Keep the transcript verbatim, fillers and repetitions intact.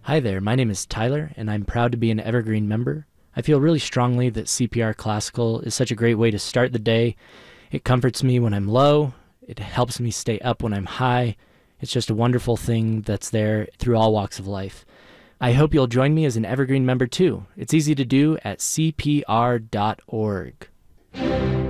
Hi there, my name is Tyler, and I'm proud to be an Evergreen member. I feel really strongly that C P R Classical is such a great way to start the day. It comforts me when I'm low, it helps me stay up when I'm high. It's just a wonderful thing that's there through all walks of life. I hope you'll join me as an Evergreen member too. It's easy to do at c p r dot org.